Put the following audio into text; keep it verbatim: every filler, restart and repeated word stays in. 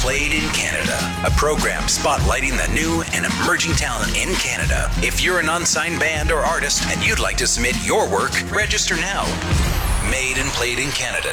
Played in Canada, a program spotlighting the new and emerging talent in Canada. If you're an unsigned band or artist and you'd like to submit your work, register now. made and played in Canada